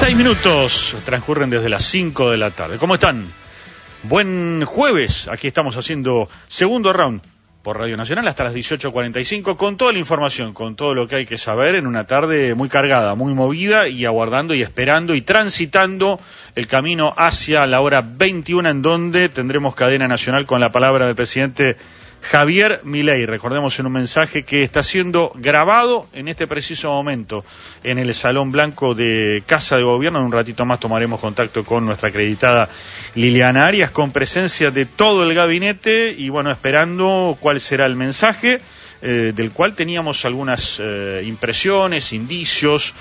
6 minutos transcurren desde las 5 de la tarde. ¿Cómo están? Buen jueves. Aquí estamos haciendo segundo round por Radio Nacional hasta las 18:45 con toda la información, con todo lo que hay que saber en una tarde muy cargada, muy movida y aguardando y esperando y transitando el camino hacia la hora 21 en donde tendremos cadena nacional con la palabra del presidente Javier Milei. Recordemos en un mensaje que está siendo grabado en este preciso momento en el Salón Blanco de Casa de Gobierno. En un ratito más tomaremos contacto con nuestra acreditada Liliana Arias, con presencia de todo el gabinete y bueno, esperando cuál será el mensaje, del cual teníamos algunas impresiones, indicios,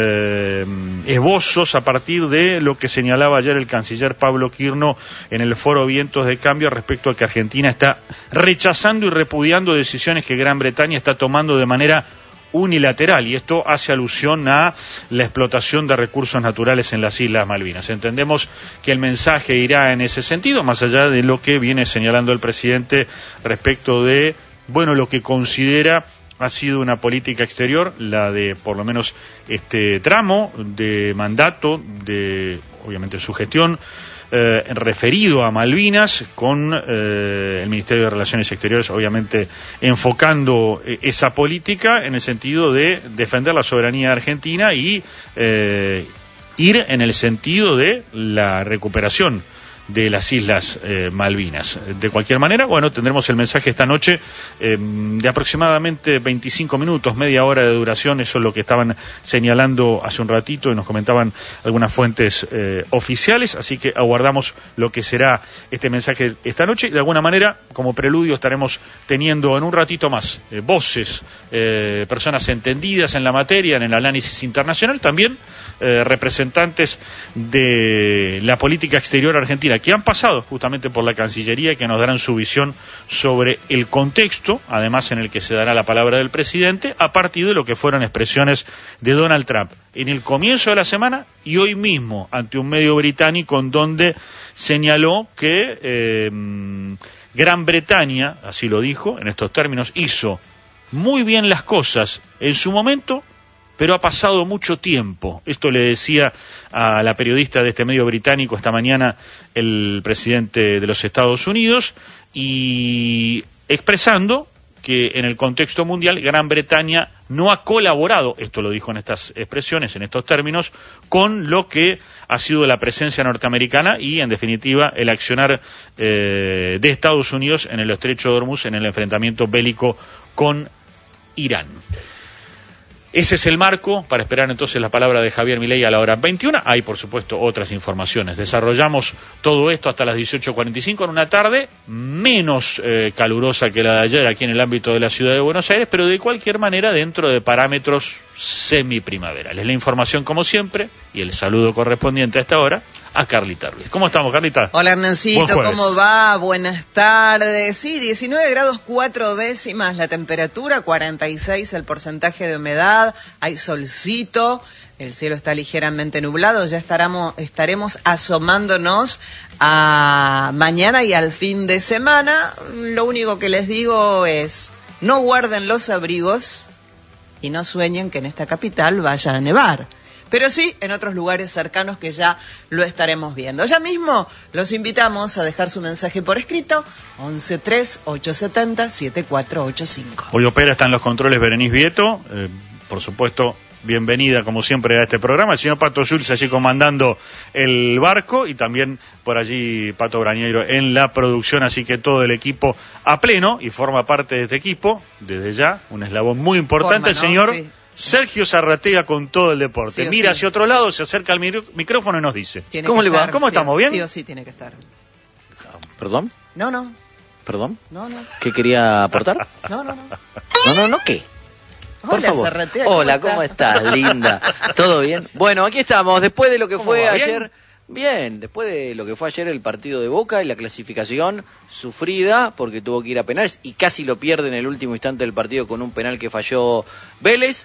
esbozos a partir de lo que señalaba ayer el canciller Pablo Quirno en el foro Vientos de Cambio respecto a que Argentina está rechazando y repudiando decisiones que Gran Bretaña está tomando de manera unilateral, y esto hace alusión a la explotación de recursos naturales en las Islas Malvinas. Entendemos que el mensaje irá en ese sentido, más allá de lo que viene señalando el presidente respecto de lo que considera ha sido una política exterior, la de por lo menos este tramo de mandato de, obviamente, su gestión, referido a Malvinas, con el Ministerio de Relaciones Exteriores, obviamente, enfocando esa política en el sentido de defender la soberanía argentina y ir en el sentido de la recuperación de las Islas Malvinas. De cualquier manera, tendremos el mensaje esta noche de aproximadamente 25 minutos, media hora de duración. Eso es lo que estaban señalando hace un ratito y nos comentaban algunas fuentes oficiales, así que aguardamos lo que será este mensaje esta noche y de alguna manera, como preludio, estaremos teniendo en un ratito más voces, personas entendidas en la materia, en el análisis internacional, también representantes de la política exterior argentina, que han pasado justamente por la Cancillería y que nos darán su visión sobre el contexto, además en el que se dará la palabra del presidente, a partir de lo que fueron expresiones de Donald Trump en el comienzo de la semana y hoy mismo ante un medio británico en donde señaló que Gran Bretaña, así lo dijo en estos términos, hizo muy bien las cosas en su momento, pero ha pasado mucho tiempo. Esto le decía a la periodista de este medio británico esta mañana el presidente de los Estados Unidos, y expresando que en el contexto mundial Gran Bretaña no ha colaborado, esto lo dijo en estas expresiones, en estos términos, con lo que ha sido la presencia norteamericana y, en definitiva, el accionar de Estados Unidos en el estrecho de Hormuz en el enfrentamiento bélico con Irán. Ese es el marco para esperar entonces la palabra de Javier Milei a la hora 21. Hay, por supuesto, otras informaciones. Desarrollamos todo esto hasta las 18:45 en una tarde menos calurosa que la de ayer aquí en el ámbito de la ciudad de Buenos Aires, pero de cualquier manera dentro de parámetros semiprimaverales. La información, como siempre, y el saludo correspondiente a esta hora a Carlita Ruiz. ¿Cómo estamos, Carlita? Hola, Hernancito, ¿cómo va? Buenas tardes. Sí, 19 grados 4 décimas la temperatura, 46 el porcentaje de humedad, hay solcito, el cielo está ligeramente nublado, ya estaremos asomándonos a mañana y al fin de semana. Lo único que les digo es, no guarden los abrigos y no sueñen que en esta capital vaya a nevar. Pero sí en otros lugares cercanos que ya lo estaremos viendo. Ya mismo los invitamos a dejar su mensaje por escrito, 113870-7485. Hoy opera, están los controles Berenice Vieto, por supuesto, bienvenida como siempre a este programa. El señor Pato Schulz allí comandando el barco y también por allí Pato Brañeiro en la producción, así que todo el equipo a pleno y forma parte de este equipo, desde ya, un eslabón muy importante, el señor... Sí. Sergio Zarratea con todo el deporte. Sí, mira hacia otro lado, se acerca al micrófono y nos dice. ¿Cómo le va? ¿Cómo estamos? ¿Bien? Sí o sí tiene que estar. ¿Perdón? No. ¿Perdón? No. ¿Qué quería aportar? No. No, ¿qué? Por favor. Zarratea, Hola, ¿cómo estás, linda? ¿Todo bien? Bueno, aquí estamos, después de lo que fue ayer... Bien, después de lo que fue ayer el partido de Boca y la clasificación sufrida, porque tuvo que ir a penales y casi lo pierde en el último instante del partido con un penal que falló Vélez.